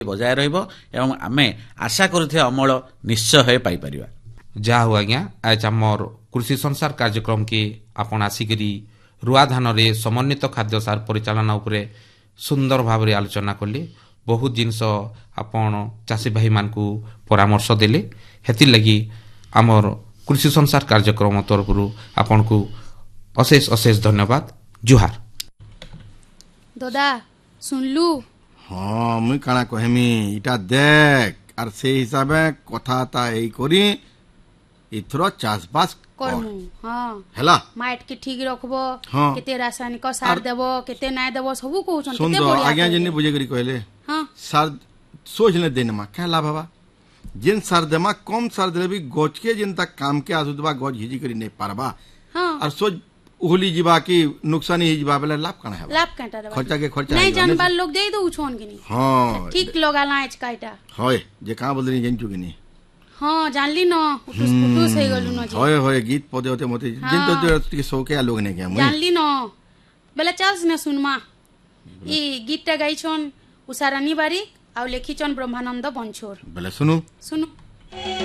बजाय रहिबो एवं आमे आशा करुथिया अमल निश्चय पाई परिबा। जा हो आज्ञा आज आमर कृषि संसार कार्यक्रम के आपण आसिकरी रुआ धान रे समन्वित खाद्य सार परिचालना उपरे सुंदर भाव रे आलोचना कले। बहुत जिनस आपण चाषी भाई मान को परामर्श देले। हेति लगी आमर कृषि संसार कार्यक्रम तरफ आपण को अशेष अशेष धन्यवाद। जुहार। दादा सुनलु? हाँ मुई काना कहमी इटा देख आर से हिसाबे कथाता एई करी इथरो चाषबास करमु। हां हैला माइट के ठीक रखबो। हाँ। केते रासायनिक सार देबो केते नाय देबो सब कहउछन सुन केते दो बढ़िया आज्ञा कहले। जिन्नी बुझे करी कहले हां सार सोच ले देने मा क्या लाभ हवा जिन सार देमा कम सार देले भी गज के जिन तक काम के आसुदबा गज हिजी करी नहीं पारबा हां और सोच उहली जीवा की नुकसान ही जीवा बेला लाभ काना है लाभ काटा देबो। खर्चा के खर्चा नहीं है, जानबार लोग दे दो छन कि नहीं। हाँ ठीक लगाला आज काटा। होय जे का बोल रही जंचु कि नहीं हां जानली न उटुस उटुस हे गलु न जे। होय होय गीत पदे होते मोते जिन तो के शौके लोग ने क्या मुई जानली न बेला चास न सुनमा ई गीतटा गाइछन उषारानी बारी आ लेखिछन ब्रह्मानंद बंछोर। बेला सुनु सुनु